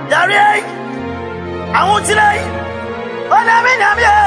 Yari, I want to know. Oh, na me,